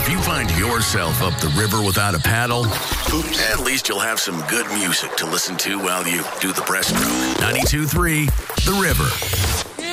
you find yourself up the river without a paddle, at least you'll have some good music to listen to while you do the breaststroke. 92.3 The River.